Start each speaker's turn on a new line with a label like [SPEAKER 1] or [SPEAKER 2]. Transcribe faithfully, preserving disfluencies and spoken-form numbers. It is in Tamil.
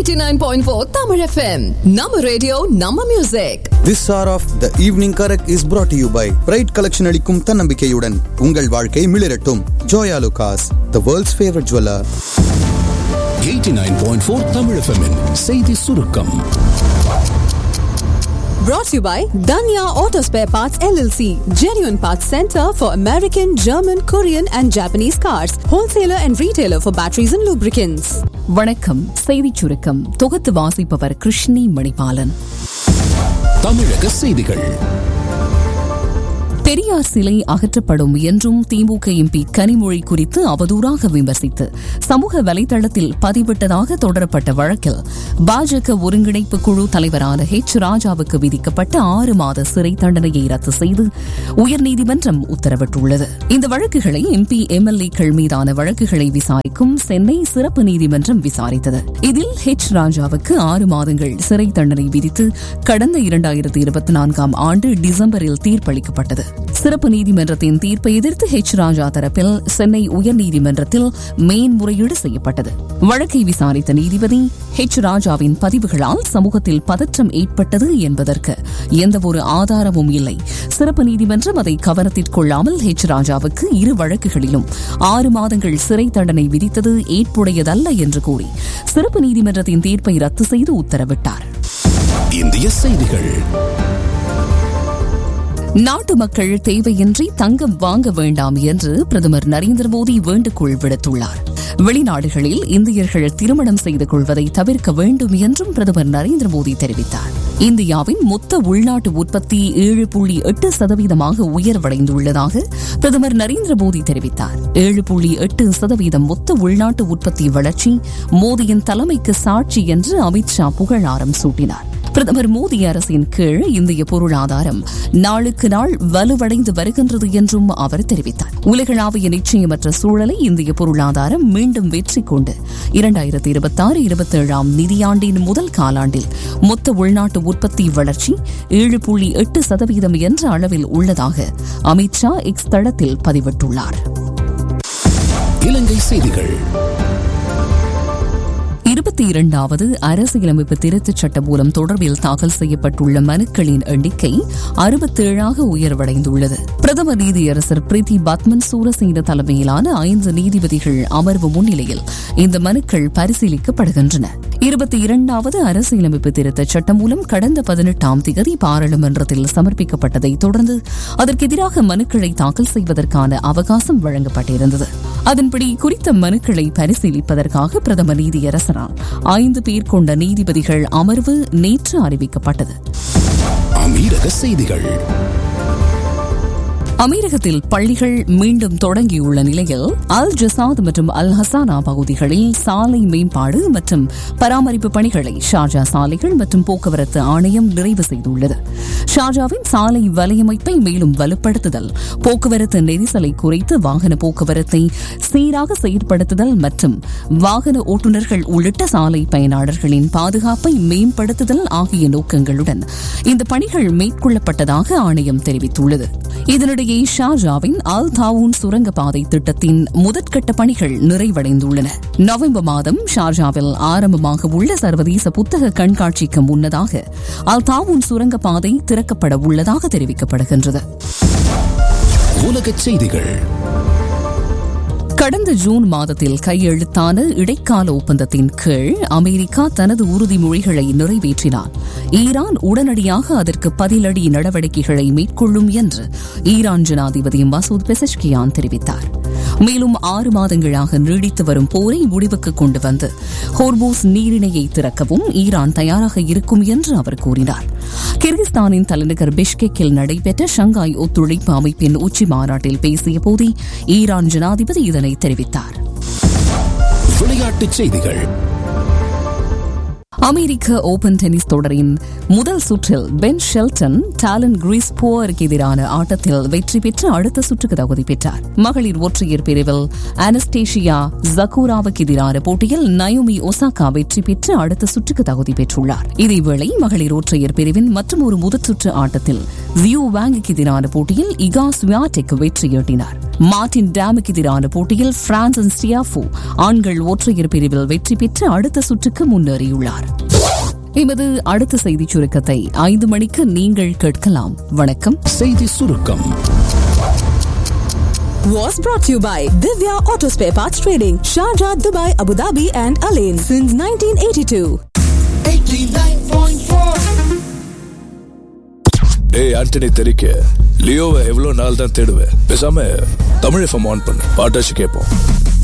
[SPEAKER 1] eighty-nine point four Tamil F M. Nama radio, Nama music.
[SPEAKER 2] This hour of the evening correct is brought to you by Pride Collection அளிக்கும் தன்னம்பிக்கையுடன் உங்கள் வாழ்க்கை மிளிரட்டும். Joya Lucas, the world's favorite jeweler.
[SPEAKER 3] eighty-nine point four Tamil F M -இன் செய்தி சுருக்கம்.
[SPEAKER 1] Brought to you by Danya Auto Spare Parts L L C, genuine parts center for American, German, Korean and Japanese cars, wholesaler and retailer for batteries and lubricants.
[SPEAKER 4] வணக்கம். செய்திச் சுருக்கம் தொகுத்து வாசிப்பவர் கிருஷ்ணி மணிபாலன்.
[SPEAKER 3] தமிழக செய்திகள்.
[SPEAKER 4] பெரியார் சிலை அகற்றப்படும் என்றும் திமுக எம்பி கனிமொழி குறித்து அவதூறாக விமர்சித்து சமூக வலைதளத்தில் பதிவிட்டதாக தொடரப்பட்ட வழக்கில் பாஜக ஒருங்கிணைப்பு குழு தலைவரான ஹெச் ராஜாவுக்கு விதிக்கப்பட்ட ஆறு மாத சிறை தண்டனையை ரத்து செய்து உயர்நீதிமன்றம் உத்தரவிட்டுள்ளது. இந்த வழக்குகளை எம்பி எம்எல்ஏக்கள் மீதான வழக்குகளை விசாரிக்கும் சென்னை சிறப்பு நீதிமன்றம் விசாரித்தது. இதில் ஹெச் ராஜாவுக்கு ஆறு மாதங்கள் சிறை தண்டனை விதித்து கடந்த இரண்டாயிரத்தி இருபத்தி நான்காம் ஆண்டு டிசம்பரில் தீர்ப்பளிக்கப்பட்டது. சிறப்பு நீதிமன்றத்தின் தீர்ப்பை எதிர்த்து ஹெச் ராஜா தரப்பில் சென்னை உயர்நீதிமன்றத்தில் மேன்முறையீடு செய்யப்பட்டது. வழக்கை விசாரித்த நீதிபதி ஹெச் ராஜாவின் பதிவுகளால் சமூகத்தில் பதற்றம் ஏற்பட்டது என்பதற்கு எந்தவொரு ஆதாரமும் இல்லை. சிறப்பு நீதிமன்றம் அதை கவனத்திற்கொள்ளாமல் ஹெச் ராஜாவுக்கு இரு வழக்குகளிலும் ஆறு மாதங்கள் சிறை தண்டனை விதித்தது ஏற்புடையதல்ல என்று கூறி சிறப்பு நீதிமன்றத்தின் தீர்ப்பை ரத்து செய்து உத்தரவிட்டார்.
[SPEAKER 3] இந்திய செய்திகள்.
[SPEAKER 4] நாட்டு மக்கள் தேவையின்றி தங்கம் வாங்க வேண்டாம் என்று பிரதமர் நரேந்திர மோடி வேண்டுகோள் விடுத்துள்ளார். வெளிநாடுகளில் இந்தியர்கள் திருமணம் செய்து கொள்வதை தவிர்க்க வேண்டும் என்றும் பிரதமர் நரேந்திர மோடி தெரிவித்தார். இந்தியாவின் மொத்த உள்நாட்டு உற்பத்தி ஏழு புள்ளி எட்டு சதவீதமாக உயர்வடைந்துள்ளதாக பிரதமர் நரேந்திர மோடி தெரிவித்தார். ஏழு புள்ளி எட்டு சதவீதம் மொத்த உள்நாட்டு உற்பத்தி வளர்ச்சி மோடியின் தலைமைக்கு சாட்சி என்று அமித்ஷா புகழாரம் சூட்டினார். பிரதமர் மோடி அரசின் கீழ் இந்திய பொருளாதாரம் நாளுக்கு நாள் வலுவடைந்து வருகின்றது என்றும் அவர் தெரிவித்தார். உலகளாவிய நிச்சயமற்ற சூழலை இந்திய பொருளாதாரம் மீண்டும் வெற்றி கொண்டு இரண்டாயிரத்தி இருபத்தி ஆறு இருபத்தி ஏழாம் நிதியாண்டின் முதல் காலாண்டில் மொத்த உள்நாட்டு உற்பத்தி வளர்ச்சி ஏழு புள்ளி எட்டு சதவீதம் என்ற அளவில் உள்ளதாக அமித்ஷா எக்ஸ் தளத்தில் பதிவிட்டுள்ளார்.
[SPEAKER 3] இலங்கை செய்திகள்.
[SPEAKER 4] இருபத்தி இரண்டாவது அரசியலமைப்பு திருத்தச் சட்ட மூலம் தொடர்பில் தாக்கல் செய்யப்பட்டுள்ள மனுக்களின் எண்ணிக்கை அறுபத்தேழாக உயர்வடைந்துள்ளது. பிரதம நீதியரசர் பிரீத்தி பத்மன் சூரசேன தலைமையிலான ஐந்து நீதிபதிகள் அமர்வு முன்னிலையில் இந்த மனுக்கள் பரிசீலிக்கப்படுகின்றன. இருபத்தி இரண்டாவது அரசியலமைப்பு திருத்தச் சட்டம் மூலம் கடந்த பதினெட்டாம் தேதி பாராளுமன்றத்தில் சமர்ப்பிக்கப்பட்டதை தொடர்ந்து அதற்கு எதிராக மனுக்களை தாக்கல் செய்வதற்கான அவகாசம் வழங்கப்பட்டிருந்தது. அதன்படி குறித்த மனுக்களை பரிசீலிப்பதற்காக பிரதம நீதியரசரால் ஐந்து பேர் கொண்ட நீதிபதிகள் அமர்வு நேற்று அறிவிக்கப்பட்டது.
[SPEAKER 3] அமீரக செய்திகள்.
[SPEAKER 4] அமீரகத்தில் பள்ளிகள் மீண்டும் தொடங்கியுள்ள நிலையில் அல் ஜசாத் மற்றும் அல் ஹசானா பகுதிகளில் சாலை மேம்பாடு மற்றும் பராமரிப்பு பணிகளை ஷார்ஜா சாலைகள் மற்றும் போக்குவரத்து ஆணையம் நிறைவு செய்துள்ளது. ஷார்ஜாவின் சாலை வலையமைப்பை மேலும் வலுப்படுத்துதல், போக்குவரத்து நெரிசலை குறைத்து வாகன போக்குவரத்தை சீராக செயற்படுத்துதல் மற்றும் வாகன ஓட்டுநர்கள் உள்ளிட்ட சாலை பயனாளர்களின் பாதுகாப்பை மேம்படுத்துதல் ஆகிய நோக்கங்களுடன் இந்த பணிகள் மேற்கொள்ளப்பட்டதாக ஆணையம் தெரிவித்துள்ளது. இதனிடையே ஷார்ஜாவின் அல் தாவூன் சுரங்கப்பாதை திட்டத்தின் முதற்கட்ட பணிகள் நிறைவடைந்துள்ளன. நவம்பர் மாதம் ஷார்ஜாவில் ஆரம்பமாக உள்ள சர்வதேச புத்தக கண்காட்சிக்கு முன்னதாக அல் தாவூன் சுரங்கப்பாதை திறக்கப்பட உள்ளதாக தெரிவிக்கப்படுகின்றது.
[SPEAKER 3] உலகச் செய்திகள்.
[SPEAKER 4] கடந்த ஜூன் மாதத்தில் கையெழுத்தான இடைக்கால ஒப்பந்தத்தின் கீழ் அமெரிக்கா தனது உறுதிமொழிகளை நிறைவேற்றினால் ஈரான் உடனடியாக அதற்கு பதிலடி நடவடிக்கைகளை மேற்கொள்ளும் என்று ஈரான் ஜனாதிபதி மசூத் பெசஷ்கியான் தெரிவித்தார். மேலும் ஆறு மாதங்களாக நீடித்து வரும் போரை முடிவுக்கு கொண்டு வந்து ஹோர்மூஸ் நீரிணையை திறக்கவும் ஈரான் தயாராக இருக்கும் என்று அவர் கூறினார். கிர்கிஸ்தானின் தலைநகர் பிஷ்கெக்கில் நடைபெற்ற ஷங்காய் ஒத்துழைப்பு அமைப்பின் உச்சி மாநாட்டில் பேசிய போதே ஈரான் ஜனாதிபதி இதனை தெரிவித்தார்.
[SPEAKER 3] விளையாட்டுச் செய்திகள்.
[SPEAKER 4] அமெரிக்க ஓபன் டென்னிஸ் தொடரின் முதல் சுற்றில் பென் ஷெல்டன் டாலன் கிறிஸ்போருக்கு எதிரான ஆட்டத்தில் வெற்றி பெற்று அடுத்த சுற்றுக்கு தகுதி பெற்றார். மகளிர் ஒற்றையர் பிரிவில் அனஸ்டேஷியா ஜக்கூராவுக்கு எதிரான போட்டியில் நயோமி ஒசாகா வெற்றி பெற்று அடுத்த சுற்றுக்கு தகுதி பெற்றுள்ளார். இதேவேளை மகளிர் ஒற்றையர் பிரிவின் மற்றும் ஒரு முதற் சுற்று ஆட்டத்தில் ஜியோ வாங்குக்கு எதிரான போட்டியில் இகா ஸ்வியாடெக் வெற்றியீட்டினார். மார்டின் டேமுக்கு எதிரான போட்டியில் பிரான்சிஸ் டியாஃபோ ஆண்கள் ஒற்றையர் பிரிவில் வெற்றி பெற்று அடுத்த சுற்றுக்கு முன்னேறியுள்ளார். எமது அடுத்த செய்தி சுருக்கத்தை ஐந்து மணிக்கு நீங்கள் கேட்கலாம். வணக்கம்.
[SPEAKER 3] செய்தி சுருக்கம்
[SPEAKER 1] was brought to you by Divya Auto Spare Parts Trading, Sharjah, Dubai, Abu Dhabi and Alain since nineteen eighty-two.
[SPEAKER 3] eighty-nine point four ஏய் ஆண்டனி தெரிக்க லியோவை எவ்வளவு நாள் தான் தேடுவேன்? பேசாம தமிழ் எஃப்எம் ஆன் பண்ணு, பாட்டாச்சு கேட்போம்.